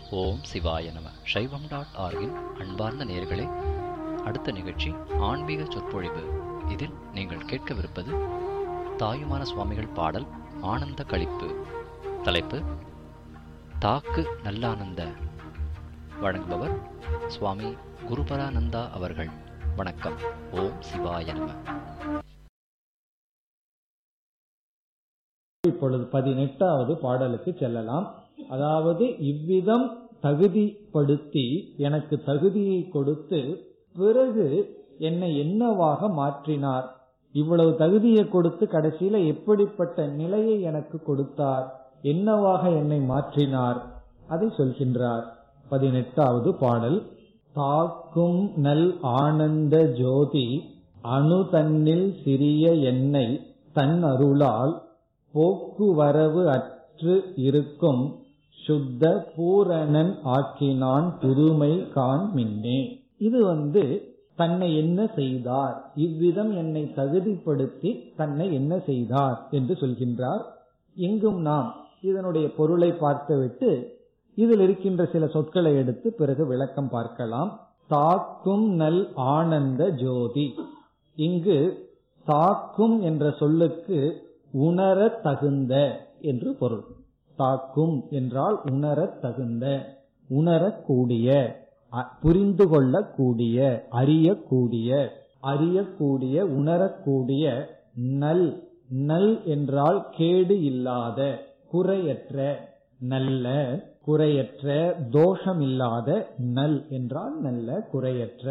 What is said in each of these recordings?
ஓம் சிவாய நம. சைவம்.org-இன் அன்பார்ந்த நேயர்களே, அடுத்த நிகழ்ச்சி ஆன்மீக சொற்பொழிவு. இதில் நீங்கள் கேட்கவிருப்பது தாயுமான சுவாமிகள் பாடல் ஆனந்த களிப்பு. தலைப்பு தாக்கு நல்லானந்த. வழங்குபவர் சுவாமி குருபரானந்தா அவர்கள். வணக்கம். ஓம் சிவாய நம. இப்பொழுது 18வது பாடலுக்கு செல்லலாம். அதாவது இவ்விதம் தகுதிப்படுத்தி எனக்கு தகுதியை கொடுத்து பிறகு என்னை என்னவாக மாற்றினார், இவ்வளவு தகுதியை கொடுத்து கடைசியில எப்படிப்பட்ட நிலையை எனக்கு கொடுத்தார், என்னவாக என்னை மாற்றினார், அதை சொல்கின்றார். 18வது பாடல். தாக்கும் நல் ஆனந்த ஜோதி அணு தன்னில் சிறிய என்னை தன் அருளால் போக்குவரவு அற்று இருக்கும் சுத்த பூரணன் ஆக்கினான் புதுமை காண் மின்னே. இது தன்னை என்ன செய்தார், இவ்விதம் என்னை தகுதிப்படுத்தி தன்னை என்ன செய்தார் என்று சொல்கின்றார். எங்கும் நாம் இதனுடைய பொருளை பார்த்துவிட்டு இதில் இருக்கின்ற சில சொற்களை எடுத்து பிறகு விளக்கம் பார்க்கலாம். தாக்கும் நல் ஆனந்த ஜோதி. இங்கு தாக்கும் என்ற சொல்லுக்கு உணர தகுந்த என்று பொருள். தாக்கும் என்றால் உணர தகுந்த, உணரக்கூடிய, புரிந்து கொள்ளக்கூடிய, அறியக்கூடிய, அறியக்கூடிய, உணரக்கூடிய. நல், நல் என்றால் கேடு இல்லாத, குறையற்ற, நல்ல, குறையற்ற, தோஷம் இல்லாத. நல் என்றால் நல்ல, குறையற்ற.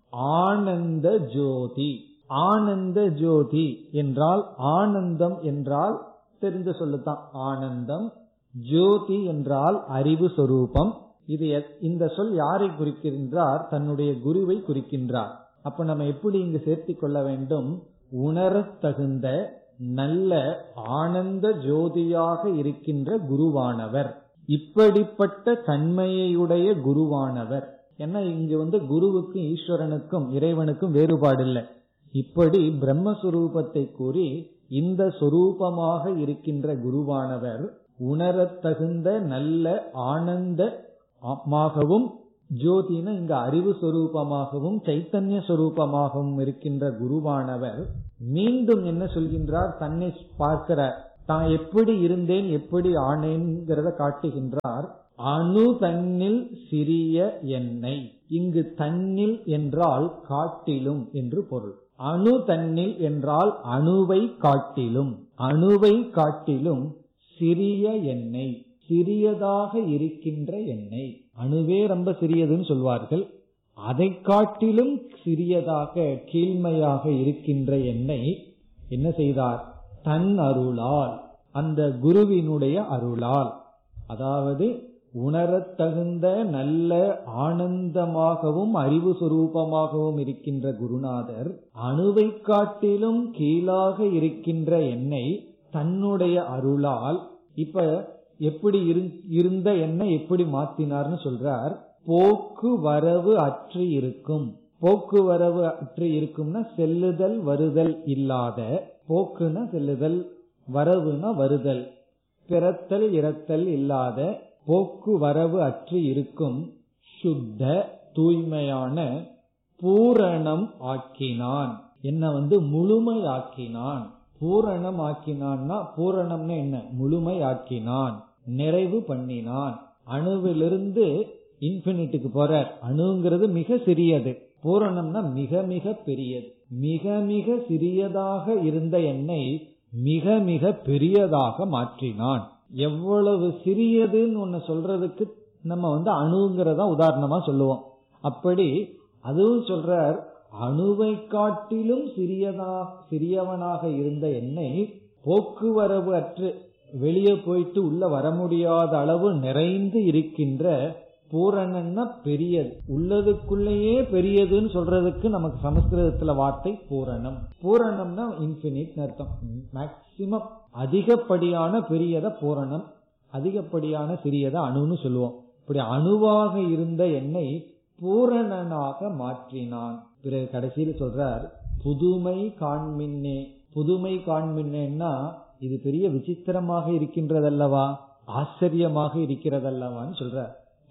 ஆனந்த ஜோதி. ஆனந்த ஜோதி என்றால் ஆனந்தம் என்றால் தெரிந்து சொல்லத்தான் ஆனந்தம். ஜோதி என்றால் அறிவு சொரூபம். இது இந்த சொல் யாரை குறிக்கின்றார்? தன்னுடைய குருவை குறிக்கின்றார். அப்ப நம்ம எப்படி இங்கு சேர்த்திக் கொள்ள வேண்டும்? உணரத் தகுந்த நல்ல ஆனந்த ஜோதியாக இருக்கின்ற குருவானவர், இப்படிப்பட்ட தன்மையுடைய குருவானவர். ஏன்னா இங்கு குருவுக்கும் ஈஸ்வரனுக்கும் இறைவனுக்கும் வேறுபாடு இல்லை. இப்படி பிரம்மஸ்வரூபத்தை கூறி இந்த சொரூபமாக இருக்கின்ற குருவானவர் உணரத்தகுந்த நல்ல ஆனந்தமாகவும், ஜோதின இங்கு அறிவு சொரூபமாகவும் சைத்தன்ய சொரூபமாகவும் இருக்கின்ற குருவானவர் மீண்டும் என்ன சொல்கின்றார்? தன்னை பார்க்கிறார். தான் எப்படி இருந்தேன், எப்படி ஆனேன்கிறத காட்டுகின்றார். அணு தன்னில் சிறிய என்னை. இங்கு தன்னில் என்றால் காட்டிலும் என்று பொருள். அணு தன்னில் என்றால் அணுவை காட்டிலும், அணுவை காட்டிலும் சிறிய என்னை, சிறியதாக இருக்கின்ற என்னை. அணுவே ரொம்ப சிறியதுன்னு சொல்வார்கள். அதை காட்டிலும் சிறியதாக, கீழ்மையாக இருக்கின்ற என்னை என்ன செய்தார்? தன் அருளால், அந்த குருவினுடைய அருளால். அதாவது உணரத்தகுந்த நல்ல ஆனந்தமாகவும் அறிவு சுரூபமாகவும் இருக்கின்ற குருநாதர் அணுவை காட்டிலும் கீழாக இருக்கின்ற என்னை தன்னுடைய அருளால், இப்ப எப்படி இருந்த என்னை எப்படி மாற்றினார்னு சொல்றார். போக்குவரவு அற்று இருக்கும். போக்குவரவு அற்று இருக்கும்னா செல்லுதல் வருதல் இல்லாத. போக்குனா செல்லுதல், வரவுனா வருதல், பிறத்தல் இறத்தல் இல்லாத, போக்குவரவு அற்று இருக்கும் சுத்த தூய்மையான பூரணம் ஆக்கினான். என்ன முழுமையாக்கினான். பூரணம் ஆக்கினான்னா, பூரணம்னு என்ன? முழுமை ஆக்கினான், நிறைவு பண்ணினான். அணுவிலிருந்து இன்பினிட்டுக்கு போறார். அணுங்கிறது மிக சிறியது, பூரணம்னா மிக மிக பெரியது. மிக மிக சிறியதாக இருந்த என்னை மிக மிக பெரியதாக மாற்றினான். எவ்வளவு சிறியதுன்னு ஒன்னு சொல்றதுக்கு நம்ம அணுங்கிறதா உதாரணமா சொல்லுவோம். அப்படி அதுவும் சொல்றார், அணுவை காட்டிலும் சிறியவனாக இருந்த என்னை போக்குவரவு அற்று வெளியே போயிட்டு உள்ள வர முடியாத அளவு நிறைந்து இருக்கின்ற பூரணன்னா பெரியது, உள்ளதுக்குள்ளேயே பெரியதுன்னு சொல்றதுக்கு நமக்கு சமஸ்கிருதத்துல வார்த்தை பூரணம். பூரணம்னா இன்பினிட் அர்த்தம். மேக்சிமம் அதிகப்படியான பெரியத பூரணம், அதிகப்படியான சிறியத அணுன்னு சொல்லுவோம். இப்படி அணுவாக இருந்த என்னை பூரணனாக மாற்றினான். பிறகு கடைசியில் சொல்றார், புதுமை காண்மின்னே. புதுமை காண்மின்னேன்னா இது பெரிய விசித்திரமாக இருக்கின்றதல்லவா, ஆச்சரியமாக இருக்கிறதல்லவான்னு சொல்ற.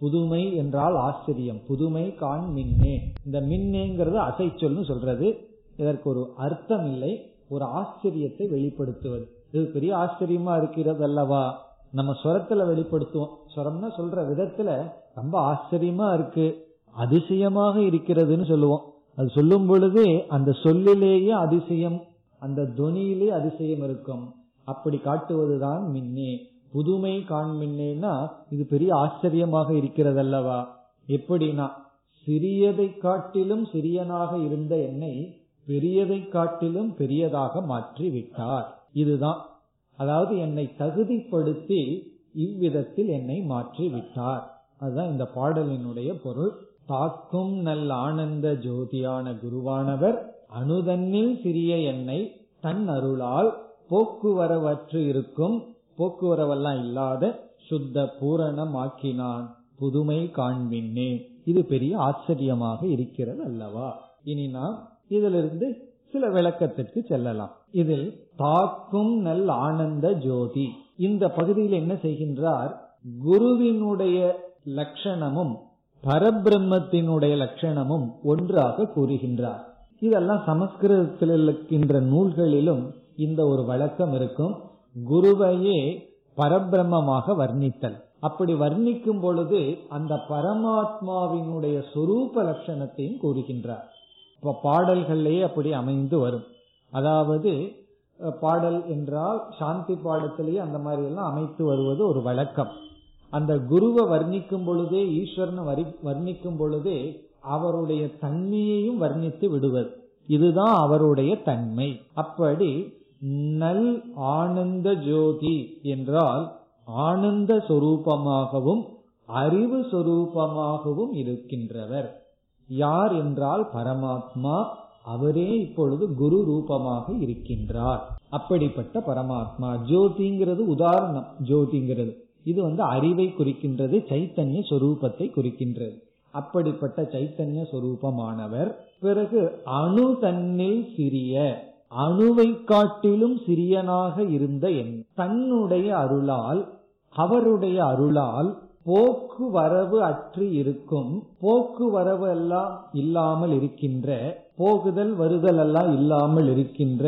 புதுமை என்றால் ஆச்சரியம். புதுமை காண் மின்னே. இந்த மின்னேங்கிறது அசைச்சொல்னு சொல்றது. இதற்கு ஒரு அர்த்தம் இல்லை, ஒரு ஆச்சரியத்தை வெளிப்படுத்துவது. இது பெரிய ஆச்சரியமா இருக்கிறது அல்லவா? நம்ம ஸ்வரத்துல வெளிப்படுத்துவோம். ஸ்வரம்னா சொல்ற விதத்துல ரொம்ப ஆச்சரியமா இருக்கு, அதிசயமாக இருக்கிறதுன்னு சொல்லுவோம். அது சொல்லும் பொழுது அந்த சொல்லிலேயே அதிசயம், அந்த தொனியிலே அதிசயம் இருக்கும். அப்படி காட்டுவதுதான் மின்னே. புதுமை காண் மின்னேன்னா இது பெரிய ஆச்சரியமாக இருக்கிறது அல்லவா? எப்படின்னா, சிறியதை காட்டிலும் சிறியனாக இருந்த என்னை பெரியதை காட்டிலும் பெரியதாக மாற்றி விட்டார். இதுதான், அதாவது என்னை தகுதிப்படுத்தி இவ்விதத்தில் என்னை மாற்றி விட்டார். அதுதான் இந்த பாடலினுடைய பொருள். தாக்கும் நல் ஆனந்த ஜோதியான குருவானவர் அணுதன்னில் சிறிய என்னை தன் அருளால் போக்குவரவற்று இருக்கும், போக்குவரவெல்லாம் இல்லாத சுத்த பூரணம் ஆக்கினான். புதுமை காண்பின்னே. இது பெரிய ஆச்சரியமாக இருக்கிறது அல்லவா? இனி நாம் இதிலிருந்து சில விளக்கத்திற்கு செல்லலாம். இதில் தாக்கும் நல் ஆனந்த ஜோதி இந்த பகுதியில் என்ன செய்கின்றார்? குருவினுடைய லட்சணமும் பரபிரம்மத்தினுடைய லட்சணமும் ஒன்றாக கூறுகின்றார். இதெல்லாம் சமஸ்கிருதத்தில் இருக்கின்ற நூல்களிலும் இந்த ஒரு வழக்கம் இருக்கும். குருவையே பரபிரம்மமாக வர்ணித்தல். அப்படி வர்ணிக்கும் பொழுது அந்த பரமாத்மாவினுடைய சொரூப லட்சணத்தையும் கூறுகின்றார். இப்ப பாடல்களிலேயே அப்படி அமைந்து வரும். அதாவது பாடல் என்றால் சாந்தி பாடத்திலேயே அந்த மாதிரி எல்லாம் அமைத்து வருவது ஒரு வழக்கம். அந்த குருவை வர்ணிக்கும் பொழுதே, ஈஸ்வரனை வர்ணிக்கும் பொழுதே அவருடைய தன்மையையும் வர்ணித்து விடுவது. இதுதான் அவருடைய தன்மை. அப்படி நல் ஆனந்த ஜோதி என்றால் ஆனந்த சொரூபமாகவும் அறிவு சொரூபமாகவும் இருக்கின்றவர். யார் என்றால் பரமாத்மா. அவரே இப்பொழுது குரு ரூபமாக இருக்கின்றார். அப்படிப்பட்ட பரமாத்மா. ஜோதிங்கிறது உதாரணம். ஜோதிங்கிறது இது அறிவை குறிக்கின்றது, சைத்தன்ய சொரூபத்தை குறிக்கின்றது. அப்படிப்பட்ட சைத்தன்ய சொரூபமானவர். பிறகு அணு தன்னில் சிறிய, அணுவை காட்டிலும் சிறியனாக இருந்த தன்னுடைய அருளால், அவருடைய அருளால் போக்குவரவு அற்று இருக்கும், போக்குவரவு எல்லாம் இல்லாமல் இருக்கின்ற, போகுதல் வருதல் எல்லாம் இல்லாமல் இருக்கின்ற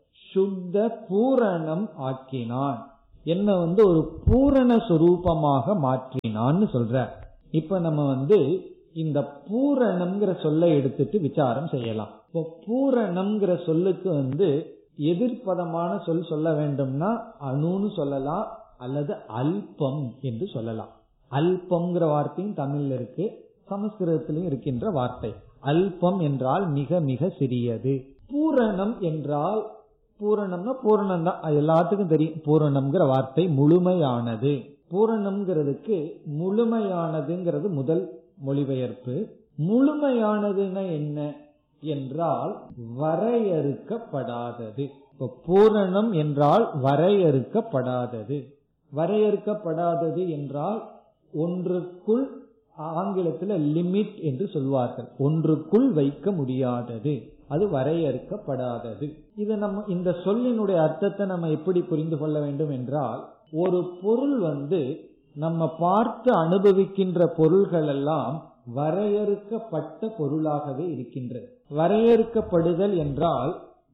சுத்த பூரணம் ஆக்கினான். என்ன ஒரு பூரண சொரூபமாக மாற்றினான்னு சொல்ற. இப்ப நம்ம இந்த பூரணம்ங்கிற சொல்லை எடுத்துட்டு விசாரம் செய்யலாம். இப்போ பூரணம்ங்கிற சொல்லுக்கு எதிர்ப்பதமான சொல் சொல்ல வேண்டும்னா அணுன்னு சொல்லலாம், அல்லது அல்பம் என்று சொல்லலாம். அல்பம்ங்கிற வார்த்தையும் தமிழ்ல இருக்கு, சமஸ்கிருதத்திலும் இருக்கின்ற வார்த்தை. அல்பம் என்றால் மிக மிக சிறியது. பூரணம் என்றால், பூரணம்னா பூரணம் தான், எல்லாத்துக்கும் தெரியும். பூரணம்ங்கிற வார்த்தை முழுமையானது. பூரணம்ங்கிறதுக்கு முழுமையானதுங்கிறது முதல் மொழிபெயர்ப்பு. முழுமையானதுன்னா என்ன என்றால் வரையறுக்கப்படாதது. பூரணம் என்றால் வரையறுக்கப்படாதது. வரையறுக்கப்படாதது என்றால் ஒன்றுக்குள், ஆங்கிலத்தில் லிமிட் என்று சொல்வார்கள், ஒன்றுக்குள் வைக்க முடியாதது, அது வரையறுக்கப்படாதது. இது நம்ம இந்த சொல்லினுடைய அர்த்தத்தை நம்ம எப்படி புரிந்து கொள்ள வேண்டும் என்றால், ஒரு பொருள் நம்ம பார்த்து அனுபவிக்கின்ற பொருள்கள் எல்லாம் வரையறுக்கப்பட்ட பொருளாகவே இருக்கின்றது. வரையறுக்கப்படுதல் என்றால்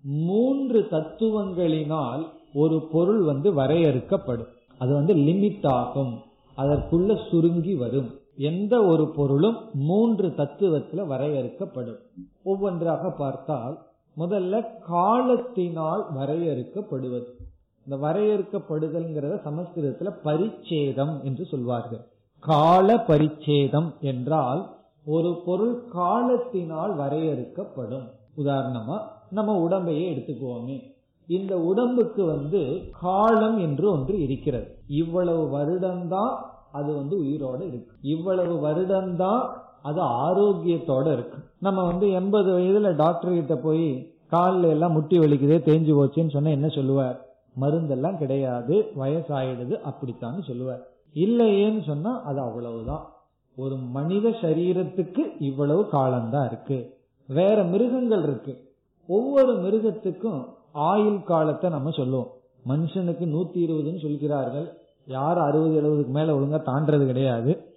3 தத்துவங்களினால் ஒரு பொருள் வரையறுக்கப்படும். அது லிமிட் ஆகும், அதற்குள்ள சுருங்கி வரும். எந்த ஒரு பொருளும் 3 தத்துவத்துல வரையறுக்கப்படும். ஒவ்வொன்றாக பார்த்தால், முதல்ல காலத்தினால் வரையறுக்கப்படுவது. இந்த வரையறுக்கப்படுதல்ங்கிறத சமஸ்கிருதத்துல பரிச்சேதம் என்று சொல்வார்கள். கால பரிச்சேதம் என்றால் ஒரு பொருள் காலத்தினால் வரையறுக்கப்படும். உதாரணமா நம்ம உடம்பையே எடுத்துக்குவோமே. இந்த உடம்புக்கு காலம் என்று ஒன்று இருக்கிறது. இவ்வளவு வருடம்தான் அது உயிரோட இருக்கு, இவ்வளவு வருடம்தான் அது ஆரோக்கியத்தோட இருக்கு. நம்ம 80 வயதுல டாக்டர் கிட்ட போய் காலில் எல்லாம் முட்டி வலிக்குதே, தேஞ்சு போச்சுன்னு சொன்னா என்ன சொல்லுவார்? மருந்தெல்லாம் கிடையாது, வயசாயிடுது, அப்படித்தான் சொல்லுவார். இல்லையேன்னு சொன்னா அது அவ்வளவுதான். ஒரு மனித சரீரத்துக்கு இவ்வளவு காலம்தான் இருக்கு. வேற மிருகங்கள் இருக்கு, ஒவ்வொரு மிருகத்துக்கும் ஆயுள் காலத்தை நம்ம சொல்லுவோம். மனுஷனுக்கு 120ன்னு சொல்கிறார்கள். யாரும் 60-70க்கு மேல ஒழுங்கா தாண்டது கிடையாது.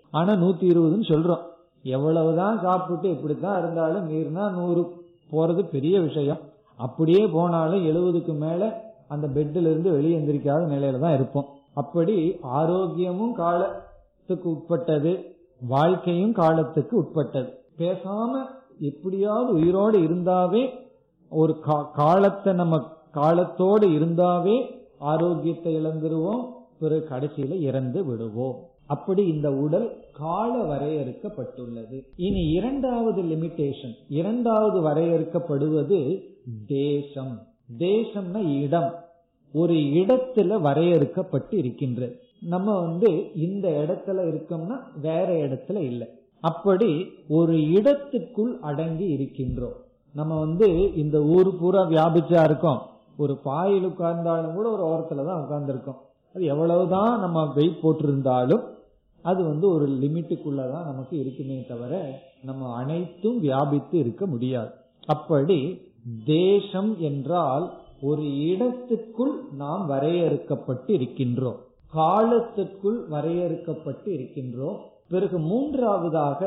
ஆனா 120ன்னு சொல்றோம். எவ்வளவுதான் சாப்பிட்டு இப்படித்தான் இருந்தாலும் மீறினா 100 போறது பெரிய விஷயம். அப்படியே போனாலும் 70க்கு மேல அந்த பெட்ல இருந்து வெளியே எந்திரிக்காத நிலையில தான் இருப்போம். அப்படி ஆரோக்கியமும் காலத்துக்கு உட்பட்டது, வாழ்க்கையும் காலத்துக்கு உட்பட்டது. பேசாம எப்படியாவது உயிரோடு இருந்தாவே, ஒரு காலத்தை நம்ம காலத்தோடு இருந்தாவே ஆரோக்கியத்தை இழந்துருவோம், பிறகு கடைசியில இறந்து விடுவோம். அப்படி இந்த உடல் கால வரையறுக்கப்பட்டுள்ளது. இனி இரண்டாவது லிமிடேஷன், இரண்டாவது வரையறுக்கப்படுவது தேசம். தேசம்னா இடம், ஒரு இடத்துல வரையறுக்கப்பட்டு இருக்கின்றது. நம்ம இந்த இடத்துல இருக்கோம்னா வேற இடத்துல இல்லை. அப்படி ஒரு இடத்துக்குள் அடங்கி இருக்கின்றோம். நம்ம இந்த ஊர் பூரா வியாபிச்சா இருக்கோம். ஒரு பாயில் உட்கார்ந்தாலும் கூட ஒரு ஓரத்துலதான் உட்கார்ந்து இருக்கோம். அது எவ்வளவுதான் நம்ம வெயிட் போட்டிருந்தாலும் அது ஒரு லிமிட்டுக்குள்ளதான் நமக்கு இருக்குமே தவிர நம்ம அனைத்தும் வியாபித்து இருக்க முடியாது. அப்படி தேசம் என்றால் ஒரு இடத்துக்குள் நாம் வரையறுக்கப்பட்டு இருக்கின்றோம், காலத்துக்குள் வரையறுக்கப்பட்டு இருக்கின்றோம். பிறகு மூன்றாவதாக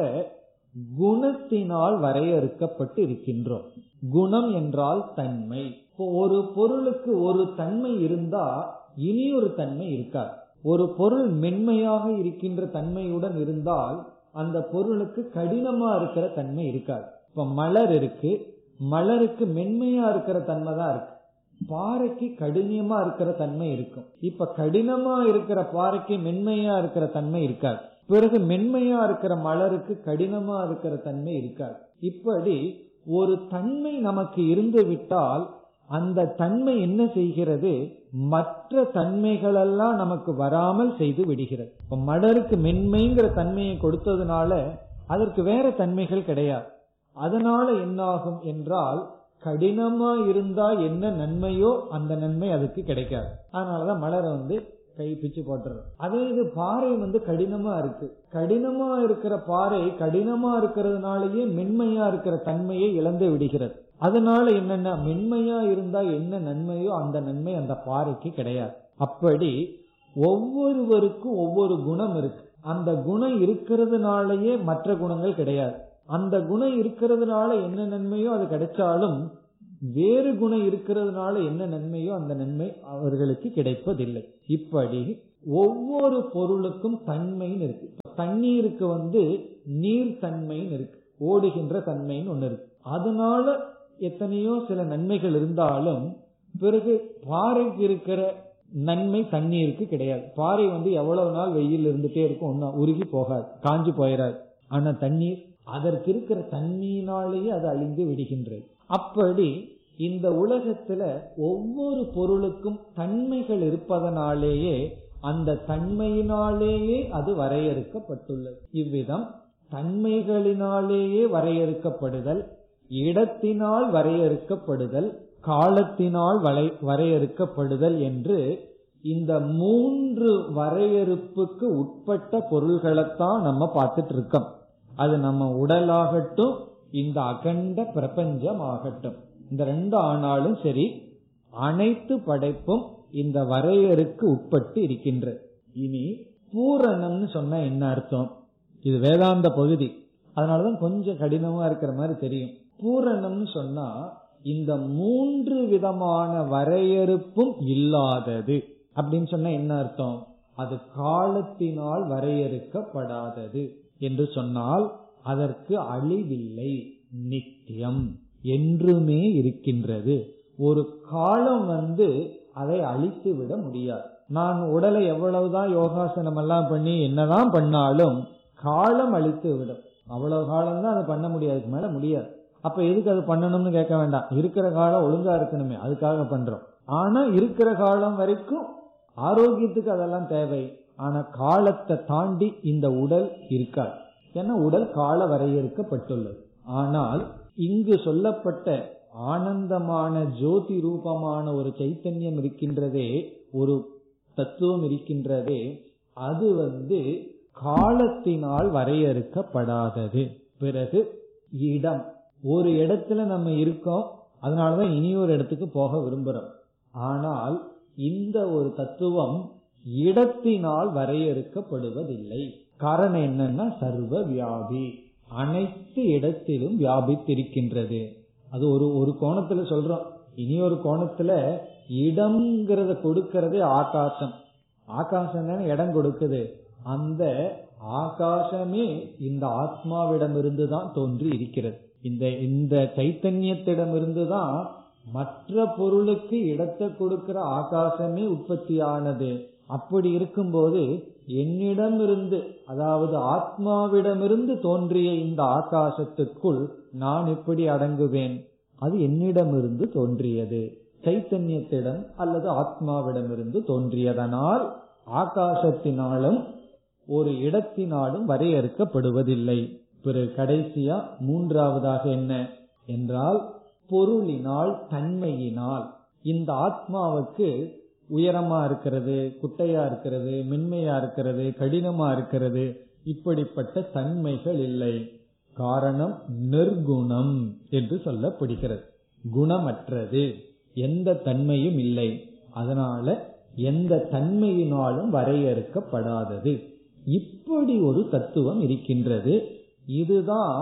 குணத்தினால் வரையறுக்கப்பட்டு இருக்கின்றோம். குணம் என்றால் தன்மை. இப்போ ஒரு பொருளுக்கு ஒரு தன்மை இருந்தா இனி ஒரு தன்மை இருக்காது. ஒரு பொருள் மென்மையாக இருக்கின்ற தன்மையுடன் இருந்தால் அந்த பொருளுக்கு கடினமா இருக்கிற தன்மை இருக்காது. இப்ப மலர் இருக்கு, மலருக்கு மென்மையா இருக்கிற தன்மை தான் இருக்கு, பாறைக்கு கடினமா இருக்கிற தன்மை இருக்கும். இப்ப கடினமா இருக்கிற பாறைக்கு மென்மையா இருக்கிற தன்மை இருக்காது, பிறகு மென்மையா இருக்கிற மலருக்கு கடினமா இருக்கிற தன்மை இருக்காது. இப்படி ஒரு தன்மை நமக்கு இருந்து விட்டால் அந்த தன்மை என்ன செய்கிறது, மற்ற தன்மைகள் எல்லாம் நமக்கு வராமல் செய்து விடுகிறது. இப்ப மலருக்கு மென்மைங்கிற தன்மையை கொடுத்ததுனால அதற்கு வேற தன்மைகள் கிடையாது. அதனால என்னாகும் என்றால் கடினமா இருந்தா என்ன நன்மையோ அந்த நன்மை அதுக்கு கிடைக்காது. அதனாலதான் மலரை கை பிச்சு போட்டுறது. அதே இது பாறை கடினமா இருக்கு, கடினமா இருக்கிற பாறை கடினமா இருக்கிறதுனாலயே மென்மையா இருக்கிற தன்மையை இழந்து விடுகிறது. அதனால என்னன்னா மென்மையா இருந்தா என்ன நன்மையோ அந்த நன்மை அந்த பாறைக்கு கிடையாது. அப்படி ஒவ்வொருவருக்கும் ஒவ்வொரு குணம் இருக்கு. அந்த குணம் இருக்கிறதுனாலயே மற்ற குணங்கள் கிடையாது. அந்த குணம் இருக்கிறதுனால என்ன நன்மையோ அது கிடைச்சாலும் வேறு குணம் இருக்கிறதுனால என்ன நன்மையோ அந்த நன்மை அவர்களுக்கு கிடைப்பதில்லை. இப்படி ஒவ்வொரு பொருளுக்கும் தன்மைன்னு இருக்கு. தண்ணீருக்கு நீர் தன்மைன்னு இருக்கு, ஓடுகின்ற தன்மைன்னு ஒண்ணு இருக்கு. அதனால எத்தனையோ சில நன்மைகள் இருந்தாலும் பிறகு பாறைக்கு இருக்கிற நன்மை தண்ணீருக்கு கிடையாது. பாறை எவ்வளவு நாள் வெயில் இருந்துட்டே இருக்கும், ஒன்னும் உருகி போகாது, காஞ்சு போயிடாது. ஆனா தண்ணீர் அதற்கு இருக்கிற தண்ணீரினாலேயே அது அழிந்து விடுகின்றது. அப்படி இந்த உலகத்துல ஒவ்வொரு பொருளுக்கும் தன்மைகள் இருப்பதனாலேயே அந்த தன்மையினாலேயே அது வரையறுக்கப்பட்டுள்ளது. இவ்விதம் தன்மைகளினாலேயே வரையறுக்கப்படுதல், இடத்தினால் வரையறுக்கப்படுதல், காலத்தினால் வரையறுக்கப்படுதல் என்று இந்த மூன்று வரையறுப்புக்கு உட்பட்ட பொருள்களைத்தான் நம்ம பார்த்துட்டு இருக்கோம். அது நம்ம உடலாகட்டும், இந்த அகண்ட பிரபஞ்சம் ஆகட்டும், இந்த ரெண்டு ஆனாலும் சரி, அனைத்து படைப்பும் இந்த வரையறுக்கு உட்பட்டு இருக்கின்றது. இனி பூரணம்னு சொன்னா என்ன அர்த்தம்? இது வேதாந்த பகுதி, அதனாலதான் கொஞ்சம் கடினமா இருக்கிற மாதிரி தெரியும். பூரணம்னு சொன்னா இந்த மூன்று விதமான வரையறுப்பும் இல்லாதது அப்படின்னு சொன்னா என்ன அர்த்தம்? அது காலத்தினால் வரையறுக்கப்படாதது என்று சொன்னால் அதற்கு அழிவில்லை, நித்தியம், என்றுமே இருக்கின்றது. ஒரு காலம் அதை அழித்து விட முடியாது. நான் உடலை எவ்வளவுதான் யோகாசனம் எல்லாம் பண்ணி என்னதான் பண்ணாலும் காலம் அழித்து விடும். அவ்வளவு காலம் தான் அதை பண்ண முடியாது, மேல முடியாது. அப்ப எதுக்கு அது பண்ணணும்னு கேட்க வேண்டாம், இருக்கிற காலம் ஒழுங்கா இருக்கணுமே அதுக்காக பண்றோம். ஆனா இருக்கிற காலம் வரைக்கும் ஆரோக்கியத்துக்கு அதெல்லாம் தேவை. ஆனா காலத்தை தாண்டி இந்த உடல் இருக்காது, ஏன்னா உடல் கால வரையறுக்கப்பட்டுள்ளது. ஆனால் இங்கு சொல்லப்பட்ட ஆனந்தமான ஜோதி ரூபமான ஒரு சைத்தன்யம் இருக்கின்றதே, ஒரு தத்துவம் இருக்கின்றதே, அது காலத்தினால் வரையறுக்கப்படாதது. பிறகு இடம், ஒரு இடத்துல நம்ம இருக்கோம், அதனாலதான் இனி ஒரு இடத்துக்கு போக விரும்புறோம். ஆனால் இந்த ஒரு தத்துவம் இடத்தினால் வரையறுக்கப்படுவதில்லை, காரணம் என்னன்னா சர்வ வியாபி, அனைத்து இடத்திலும் வியாபித்திருக்கின்றது. அது ஒரு கோணத்துல சொல்றோம். இனி ஒரு கோணத்துல இடம்ங்கிறத கொடுக்கறதே ஆகாசம். ஆகாசம் தானே இடம் கொடுக்குது. அந்த ஆகாசமே இந்த ஆத்மாவிடமிருந்து தான் தோன்றி இருக்கிறது. இந்த சைத்தன்யத்திடமிருந்துதான் மற்ற பொருளுக்கு இடத்தை கொடுக்கிற ஆகாசமே உற்பத்தியானது. அப்படி இருக்கும்போது என்னிடமிருந்து, அதாவது ஆத்மாவிடமிருந்து தோன்றிய இந்த ஆகாசத்துக்குள் நான் எப்படி அடங்குவேன்? அது என்னிடமிருந்து தோன்றியது, சைத்தன்யத்திடம் அல்லது ஆத்மாவிடமிருந்து தோன்றியதனால் ஆகாசத்தினாலும் ஒரு இடத்தினாலும் வரையறுக்கப்படுவதில்லை. பிறகு கடைசியா மூன்றாவதாக என்ன என்றால் பொருளினால், தன்மையினால். இந்த ஆத்மாவுக்கு உயரமா இருக்கிறது, குட்டையா இருக்கிறது, மென்மையா இருக்கிறது, கடினமா இருக்கிறது, இப்படிப்பட்ட தன்மைகள் இல்லை. காரணம் நிர்குணம் என்று சொல்லப்படுகிறது. குணமற்றது, எந்த தன்மையும் இல்லை. அதனால எந்த தன்மையினாலும் வரையறுக்கப்படாதது. இப்படி ஒரு தத்துவம் இருக்கின்றது. இதுதான்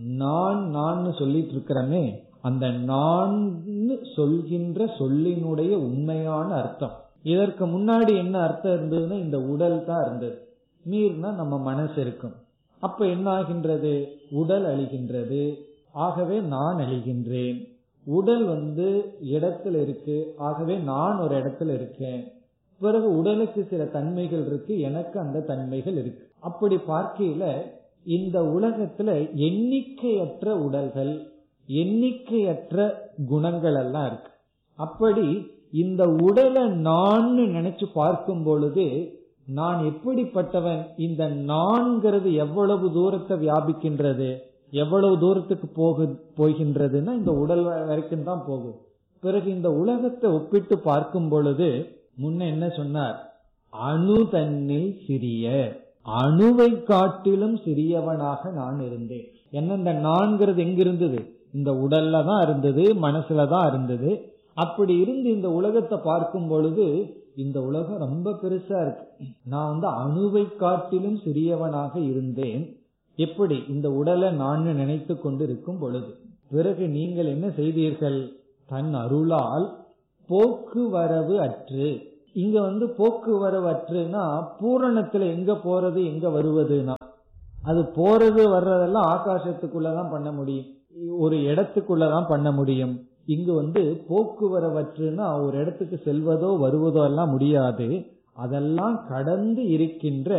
நான் சொல்லிட்டு இருக்கிறமே, அந்த நான் சொல்கின்ற சொல்லினுடைய உண்மையான அர்த்தம். இதற்கு முன்னாடி என்ன அர்த்தம் இருந்ததுன்னா இந்த உடல் தான் இருந்தது. மீறினா நம்ம மனசு இருக்கும். அப்ப என்ன ஆகின்றது? உடல் அழிகின்றது. ஆகவே நான் அழிகின்றேன். உடல் இடத்துல இருக்கு, ஆகவே நான் ஒரு இடத்துல இருக்கேன். பிறகு உடலுக்கு சில தன்மைகள் இருக்கு, எனக்கு அந்த தன்மைகள் இருக்கு. அப்படி பார்க்கையில இந்த உலகத்துல எண்ணிக்கையற்ற உடல்கள், எண்ணிக்கையற்ற குணங்கள் எல்லாம் இருக்கு. அப்படி இந்த உடலை நான் நினைச்சு பார்க்கும் பொழுது நான் எப்படிப்பட்டவன், இந்த நான்கிறது எவ்வளவு தூரத்தை வியாபிக்கின்றது, எவ்வளவு தூரத்துக்கு போகின்றதுன்னா இந்த உடல் வரைக்கும் தான் போகும். பிறகு இந்த உலகத்தை ஒப்பிட்டு பார்க்கும் பொழுது முன்ன என்ன சொன்னார்? அணு தன்னில் சிறிய, அணுவை காட்டிலும் சிறியவனாக நான் இருந்தேன். என்ன, இந்த நான்கிறது எங்க இருந்தது? இந்த உடல்ல தான் இருந்தது, மனசுலதான் இருந்தது. அப்படி இருந்து இந்த உலகத்தை பார்க்கும் பொழுது இந்த உலகம் ரொம்ப பெருசா இருக்கு. நான் அணுவை காட்டிலும் சிறியவனாக இருந்தேன். எப்படி? இந்த உடலை நான் நினைத்து கொண்டு இருக்கும் பொழுது. பிறகு நீங்கள் என்ன செய்தீர்கள்? தன் அருளால் போக்குவரவு அற்று. இங்க போக்குவரவு அற்றுனா பூரணத்துல எங்க போறது எங்க வருவதுனா, அது போறது வர்றதெல்லாம் ஆகாசத்துக்குள்ளதான் பண்ண முடியும், ஒரு இடத்துக்குள்ளதான் பண்ண முடியும். இங்கு போக்குவரவற்றுனா ஒரு இடத்துக்கு செல்வதோ வருவதோ எல்லாம் முடியாது. அதெல்லாம் கடந்து இருக்கின்ற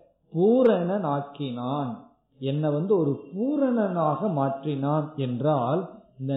பூரணனாக்கினான். என்ன ஒரு பூரணனாக மாற்றினான் என்றால், இந்த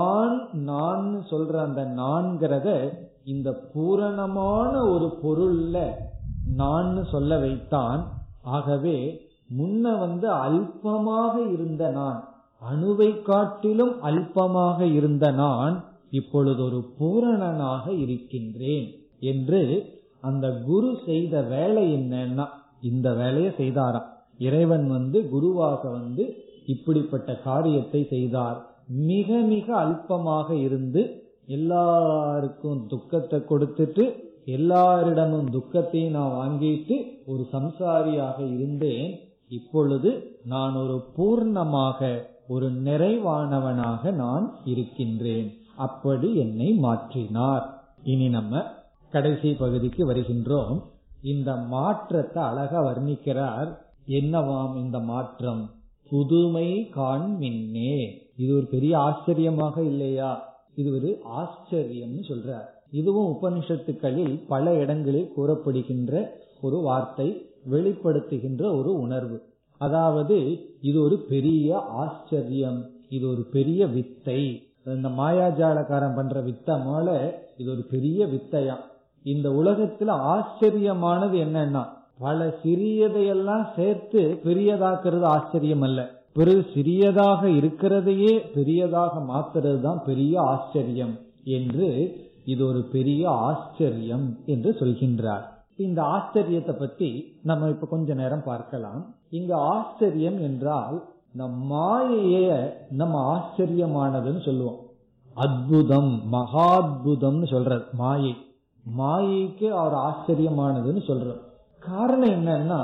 நான் சொல்ற அந்த நான்கிறத இந்த பூரணமான ஒரு பொருள்ல நான் சொல்ல வைத்தான். ஆகவே முன்ன அல்பமாக இருந்த நான், அணுவை காட்டிலும் அல்பமாக இருந்த நான் இப்பொழுது ஒரு பூரணனாக இருக்கின்றேன் என்று அந்த குரு செய்த வேலை என்னன்னா இந்த வேலையை செய்தாராம். இறைவன் குருவாக இப்படிப்பட்ட காரியத்தை செய்தார். மிக மிக அல்பமாக இருந்து எல்லாருக்கும் துக்கத்தை கொடுத்துட்டு எல்லாரிடமும் துக்கத்தையும் நான் வாங்கிட்டு ஒரு சம்சாரியாக இருந்தேன். இப்பொழுது நான் ஒரு பூர்ணமாக, ஒரு நிறைவானவனாக நான் இருக்கின்றேன். அப்படி என்னை மாற்றினார். இனி நம்ம கடைசி பகுதிக்கு வருகின்றோம். இந்த மாற்றத்தை அழகா வர்ணிக்கிறார். என்னவாம் இந்த மாற்றம்? புதுமை காண்மின்னே. இது ஒரு பெரிய ஆச்சரியமாக இல்லையா? இது ஒரு ஆச்சரியம்னு சொல்றார். இதுவும் உபனிஷத்துக்களில் பல இடங்களில் கூறப்படுகின்ற ஒரு வார்த்தை, வெளிப்படுத்துகின்ற ஒரு உணர்வு. அதாவது இது ஒரு பெரிய ஆச்சரியம், இது ஒரு பெரிய வித்தை. இந்த மாயாஜாலக்காரன் பண்ற வித்தை போல இது ஒரு பெரிய வித்தையா. இந்த உலகத்துல ஆச்சரியமானது என்னன்னா, பல சிறியதையெல்லாம் சேர்த்து பெரியதாக்குறது ஆச்சரியம் அல்ல. பிறகு சிறியதாக இருக்கிறதையே பெரியதாக மாத்துறது தான் பெரிய ஆச்சரியம் என்று, இது ஒரு பெரிய ஆச்சரியம் என்று சொல்கின்றார். இந்த ஆச்சரியத்தை பத்தி நம்ம இப்ப கொஞ்ச நேரம் பார்க்கலாம். இங்க ஆச்சரியம் என்றால் இந்த மாயைய நம்ம ஆச்சரியமானதுன்னு சொல்லுவோம். அத்புதம், மகாத்புதம்னு சொல்றது மாயை. மாயைக்கு அவர் ஆச்சரியமானதுன்னு சொல்றோம். காரணம் என்னன்னா,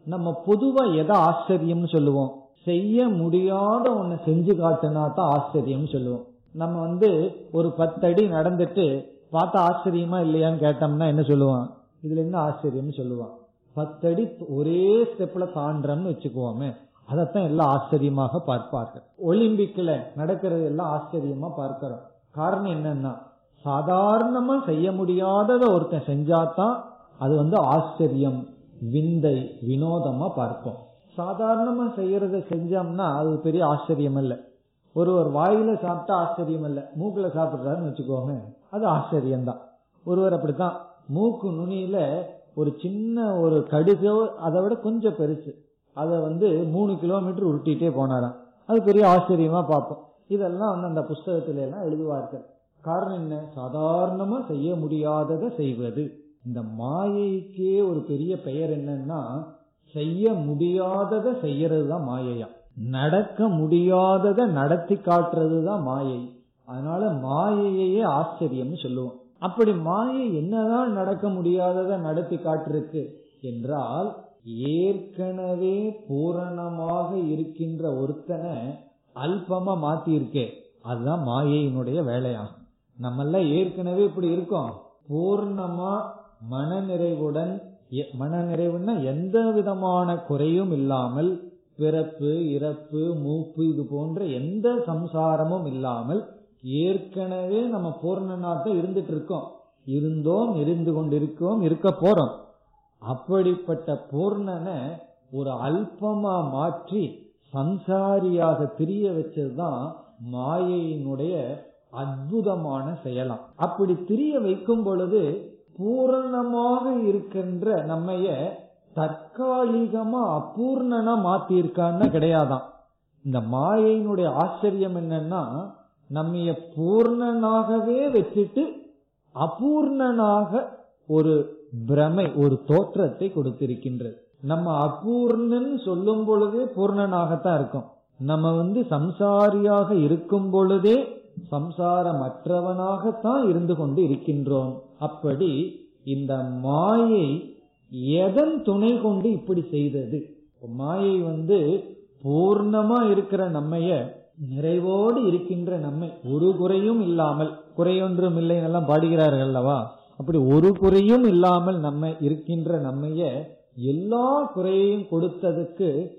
நம்ம பொதுவா எதை ஆச்சரியம்னு சொல்லுவோம்? செய்ய முடியாத ஒண்ணு செஞ்சு காட்டுனா தான் ஆச்சரியம் சொல்லுவோம். நம்ம ஒரு 10 அடி நடந்துட்டு பார்த்தா ஆச்சரியமா இல்லையான்னு கேட்டோம்னா என்ன சொல்லுவான்? இதுல என்ன ஆச்சரியம் சொல்லுவான்? 10 அடி ஒரே ஸ்டெப்ல தாண்டறோம்னு வச்சுக்குவோமே, அதத்தான் எல்லாம் ஆச்சரியமாக பார்ப்பார்கள். ஒலிம்பிக்ல நடக்கிறது எல்லாம் ஆச்சரியமா பார்க்கிறோம். காரணம் என்னன்னா, சாதாரணமா செய்ய முடியாதத ஒருத்தன் செஞ்சாதான் அது ஆச்சரியம், விந்தை, வினோதமா பார்ப்போம். சாதாரணமா செய்யறத செஞ்சோம்னா அது பெரிய ஆச்சரியம் இல்ல. ஒருவர் வாயில சாப்பிட்டா ஆச்சரியம் இல்ல, மூக்குல சாப்பிடுறாருன்னு வச்சுக்கோங்க, அது ஆச்சரியம்தான். ஒருவர் அப்படித்தான் மூக்கு நுனியில ஒரு சின்ன ஒரு கடுகோ அதை விட கொஞ்சம் பெருசு, அதை 3 கிலோமீட்டர் உருட்டிட்டே போனாராம். அது பெரிய ஆச்சரியமா பார்ப்போம். இதெல்லாம் அந்த புஸ்தகத்தில எல்லாம் எழுதுவார்கள். காரணம் என்ன? சாதாரணமா செய்ய முடியாததை செய்வது. இந்த மாயைக்கே ஒரு பெரிய பெயர் என்னன்னா, செய்ய முடியாததை செய்யறது தான் மாயையா. நடக்க முடியாததை நடத்தி காட்டுறது தான் மாயை. அதனால மாயையே ஆச்சரியம்னு சொல்லுவோம். அப்படி மாயை என்னதான் நடக்க முடியாததை நடத்தி காட்டிருக்கு என்றால், ஏற்கனவே பூரணமாக இருக்கின்ற ஒருத்தனை அல்பமா மாத்தி இருக்கே, அதுதான் மாயையினுடைய வேலையாகும். நம்மெல்லாம் ஏற்கனவே இப்படி இருக்கோம், பூர்ணமா மனநிறைவுடன், மனநிறைவுன்னா எந்த விதமான குறையும் இல்லாமல், பிறப்பு இறப்பு மூப்பு இது போன்ற எந்த சம்சாரமும் இல்லாமல் ஏற்கனவே நம்ம பூர்ணனாக இருந்துட்டு இருக்கோம், இருந்தோம், இருந்து கொண்டிருக்கோம், இருக்க போறோம். அப்படிப்பட்ட பூர்ணனை ஒரு அல்பமா மாற்றி சம்சாரியாக திரிய வச்சதுதான் மாயையினுடைய அற்புதமான செயலாம். அப்படி திரிய வைக்கும் பொழுது பூரணமாக இருக்கின்ற நம்மைய தற்காலிகமா அபூர்ணனா மாத்திருக்கான்னு கிடையாதான். இந்த மாயையினுடைய ஆச்சரியம் என்னன்னா, நம்மைய பூர்ணனாகவே வச்சுட்டு அபூர்ணனாக ஒரு பிரமை, ஒரு தோற்றத்தை கொடுத்திருக்கின்றது. நம்ம அபூர்ணன்னு சொல்லும் பொழுதே பூர்ணனாகத்தான் இருக்கும். நம்ம சம்சாரியாக இருக்கும் பொழுதே சம்சாரமற்றவனாகத்தான் இருந்து கொண்டு இருக்கின்றோம். அப்படி இந்த மாயை எதன் துணை கொண்டு இப்படி செய்தது? மாயை பூர்ணமா இருக்கிற நம்மைய, நிறைவோடு இருக்கின்ற நம்மை, ஒரு குறையும் இல்லாமல், குறையொன்றும் இல்லை எல்லாம் பாடுகிறார்கள் அல்லவா, அப்படி ஒரு குறையும் இல்லாமல் நம்ம இருக்கின்ற நம்மைய எல்லா குறையையும் கொடுத்ததுக்கு